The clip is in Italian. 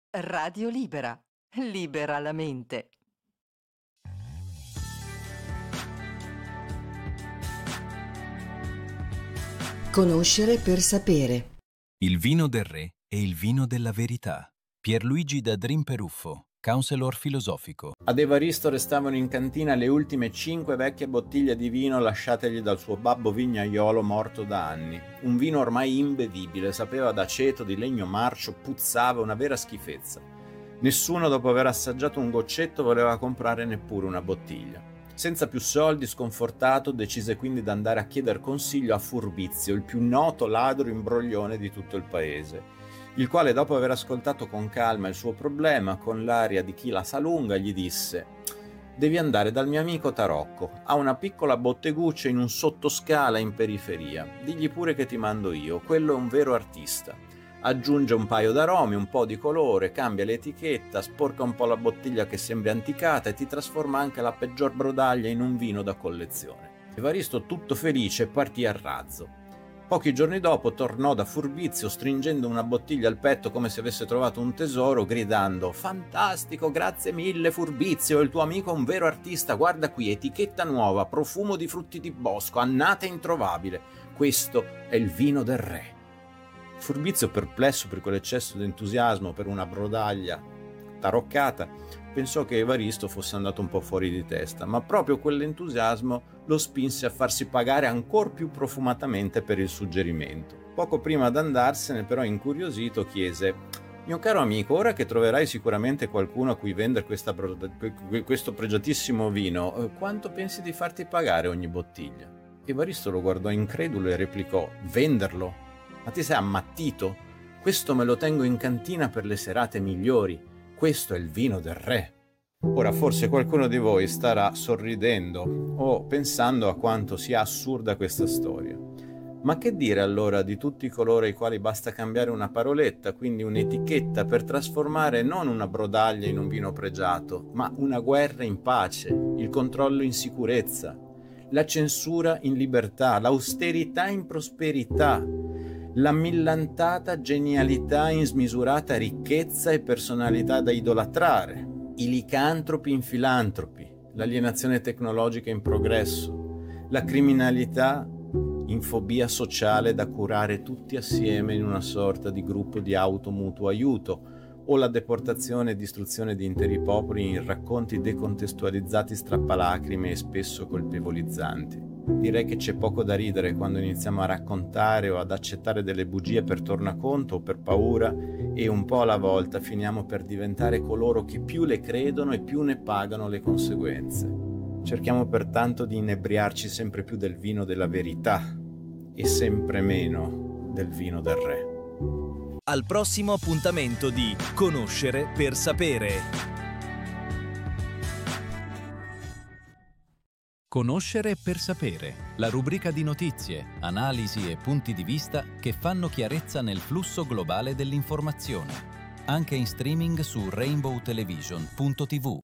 Radio Libera. Libera la mente. Conoscere per sapere. Il vino del re e il vino della verità. Pierluigi da Drimperuffo, counselor filosofico. Ad Evaristo restavano in cantina le ultime 5 vecchie bottiglie di vino lasciategli dal suo babbo vignaiolo morto da anni. Un vino ormai imbevibile, sapeva d'aceto, di legno marcio, puzzava, una vera schifezza. Nessuno, dopo aver assaggiato un goccetto, voleva comprare neppure una bottiglia. Senza più soldi, sconfortato, decise quindi di andare a chiedere consiglio a Furbizio, il più noto ladro imbroglione di tutto il paese, il quale, dopo aver ascoltato con calma il suo problema, con l'aria di chi la sa lunga, gli disse: «Devi andare dal mio amico Tarocco, ha una piccola botteguccia in un sottoscala in periferia, digli pure che ti mando io, quello è un vero artista. Aggiunge un paio d'aromi, un po' di colore, cambia l'etichetta, sporca un po' la bottiglia che sembri anticata e ti trasforma anche la peggior brodaglia in un vino da collezione». Evaristo, tutto felice, partì a razzo. Pochi giorni dopo tornò da Furbizio stringendo una bottiglia al petto come se avesse trovato un tesoro, gridando: «Fantastico, grazie mille Furbizio, il tuo amico è un vero artista, guarda qui, etichetta nuova, profumo di frutti di bosco, annata introvabile, questo è il vino del re». Furbizio, perplesso per quell'eccesso di entusiasmo per una brodaglia taroccata, pensò che Evaristo fosse andato un po' fuori di testa, ma proprio quell'entusiasmo lo spinse a farsi pagare ancor più profumatamente per il suggerimento. Poco prima d'andarsene, però, incuriosito, chiese: «Mio caro amico, ora che troverai sicuramente qualcuno a cui vendere questo pregiatissimo vino, quanto pensi di farti pagare ogni bottiglia?» Evaristo lo guardò incredulo e replicò: «Venderlo? Ma ti sei ammattito? Questo me lo tengo in cantina per le serate migliori. Questo è il vino del re». Ora, forse qualcuno di voi starà sorridendo o pensando a quanto sia assurda questa storia. Ma che dire allora di tutti coloro ai quali basta cambiare una paroletta, quindi un'etichetta, per trasformare non una brodaglia in un vino pregiato, ma una guerra in pace, il controllo in sicurezza, la censura in libertà, l'austerità in prosperità, la millantata genialità in smisurata ricchezza e personalità da idolatrare, i licantropi in filantropi, l'alienazione tecnologica in progresso, la criminalità in fobia sociale da curare tutti assieme in una sorta di gruppo di automutuo aiuto, o la deportazione e distruzione di interi popoli in racconti decontestualizzati strappalacrime e spesso colpevolizzanti. Direi che c'è poco da ridere quando iniziamo a raccontare o ad accettare delle bugie per tornaconto o per paura, e un po' alla volta finiamo per diventare coloro che più le credono e più ne pagano le conseguenze. Cerchiamo pertanto di inebriarci sempre più del vino della verità e sempre meno del vino del re. Al prossimo appuntamento di Conoscere per sapere. Conoscere per sapere, la rubrica di notizie, analisi e punti di vista che fanno chiarezza nel flusso globale dell'informazione. Anche in streaming su rainbowtelevision.tv.